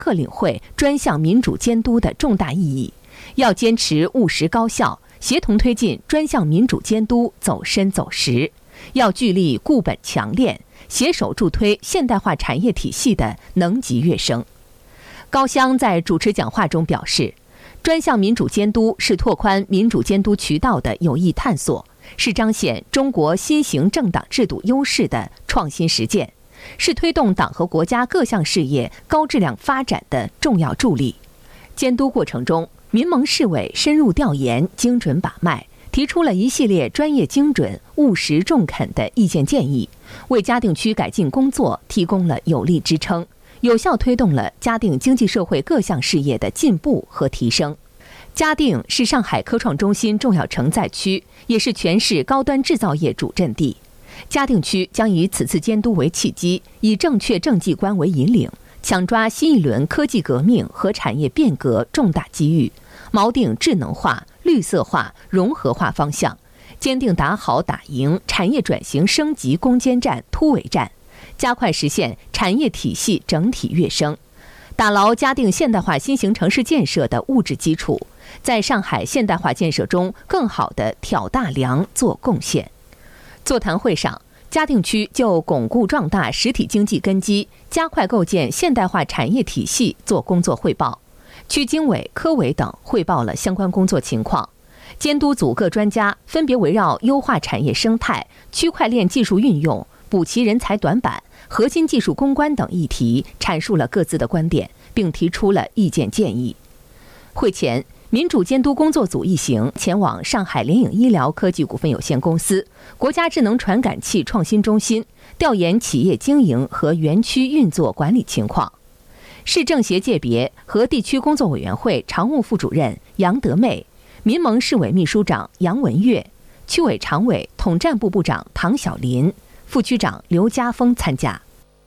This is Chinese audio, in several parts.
各领会专项民主监督的重大意义，要坚持务实高效，协同推进专项民主监督走深走实，要聚力固本强链，携手助推现代化产业体系的能级跃升。高湘在主持讲话中表示，专项民主监督是拓宽民主监督渠道的有益探索，是彰显中国新型政党制度优势的创新实践，是推动党和国家各项事业高质量发展的重要助力。监督过程中，民盟市委深入调研，精准把脉，提出了一系列专业精准、务实中肯的意见建议，为嘉定区改进工作提供了有力支撑，有效推动了嘉定经济社会各项事业的进步和提升。嘉定是上海科创中心重要承载区，也是全市高端制造业主阵地。嘉定区将以此次监督为契机，以正确政绩观为引领，抢抓新一轮科技革命和产业变革重大机遇，锚定智能化、绿色化、融合化方向，坚定打好打赢产业转型升级攻坚战、突围战，加快实现产业体系整体跃升，打牢嘉定现代化新型城市建设的物质基础，在上海现代化建设中更好地挑大梁做贡献。座谈会上，嘉定区就巩固壮大实体经济根基、加快构建现代化产业体系做工作汇报，区经委、科委等汇报了相关工作情况。监督组各专家分别围绕优化产业生态、区块链技术运用、补齐人才短板、核心技术攻关等议题阐述了各自的观点，并提出了意见建议。会前，民主监督工作组一行前往上海联影医疗科技股份有限公司、国家智能传感器创新中心调研企业经营和园区运作管理情况。市政协界别和地区工作委员会常务副主任杨德妹、民盟市委秘书长杨文月、区委常委统战部部长唐小林、副区长刘家峰参加。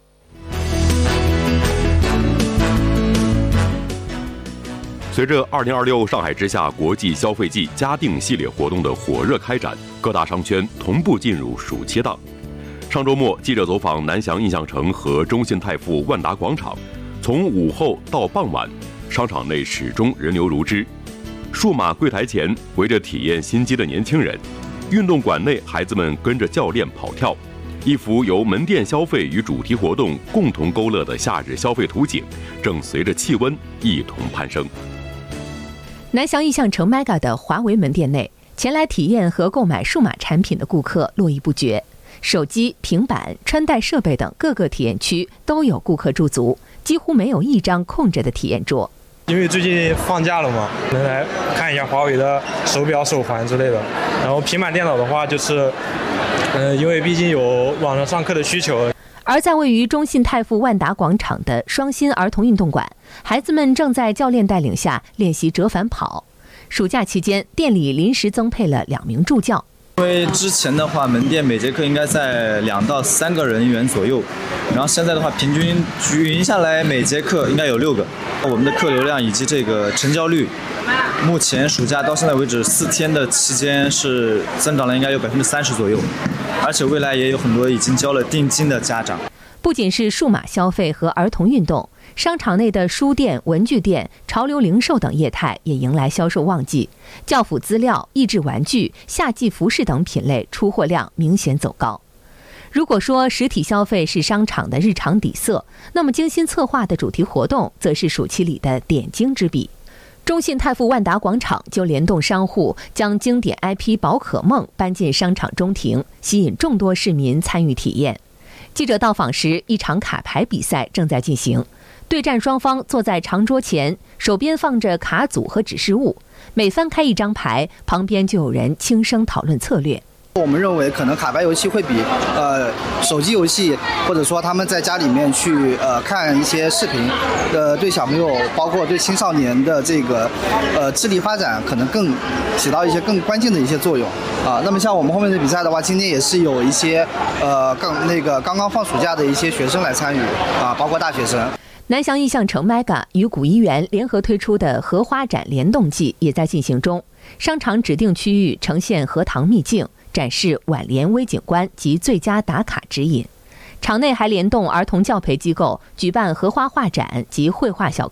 随着2026上海之夏国际消费季嘉定系列活动的火热开展，各大商圈同步进入暑期档。上周末，记者走访南翔印象城和中信泰富万达广场，从午后到傍晚，商场内始终人流如织。数码柜台前围着体验新机的年轻人，运动馆内孩子们跟着教练跑跳。一幅由门店消费与主题活动共同勾勒的夏日消费图景，正随着气温一同攀升。 南翔印象城 Mega 的华为门店内，前来体验和购买数码产品的顾客络绎不绝，手机、平板、穿戴设备等各个体验区都有顾客驻足，几乎没有一张空着的体验桌。 因为最近放假了嘛，能来看一下华为的手表、手环之类的。然后平板电脑的话，就是因为毕竟有网上上课的需求。 而在位于中信泰富万达广场的双新儿童运动馆，孩子们正在教练带领下练习折返跑。暑假期间，店里临时增配了2名助教。 因为之前的话，门店每节课应该在2到3个人员左右，然后现在的话，平均匀下来每节课应该有6个。我们的客流量以及这个成交率，目前暑假到现在为止4天的期间是增长了应该有30%左右，而且未来也有很多已经交了定金的家长。 不仅是数码消费和儿童运动，商场内的书店、文具店、潮流零售等业态也迎来销售旺季，教辅资料、益智玩具、夏季服饰等品类出货量明显走高。如果说实体消费是商场的日常底色，那么精心策划的主题活动则是暑期里的点睛之笔。中信泰富万达广场就联动商户，将经典 IP 宝可梦搬进商场中庭，吸引众多市民参与体验。记者到访时，一场卡牌比赛正在进行，对战双方坐在长桌前，手边放着卡组和指示物，每翻开一张牌，旁边就有人轻声讨论策略。 我们认为可能卡牌游戏会比手机游戏，或者说他们在家里面去看一些视频，对小朋友包括对青少年的这个智力发展可能更起到一些更关键的一些作用啊。那么像我们后面的比赛的话，今天也是有一些刚刚放暑假的一些学生来参与啊，包括大学生。 南翔印象城 Mega 与古一园联合推出的荷花展联动季也在进行中，商场指定区域呈现荷塘秘境，展示挽联微景观及最佳打卡指引。场内还联动儿童教培机构举办荷花画展及绘画小